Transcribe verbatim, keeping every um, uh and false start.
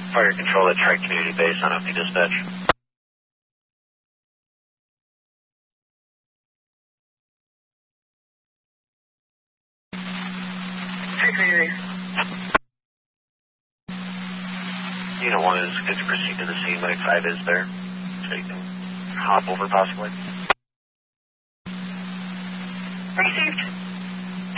Fire control at Tri-Community Base on Omni Dispatch. Tri-Community. Unit one is good to proceed to the scene. Like five is there, so you can hop over possibly. Received.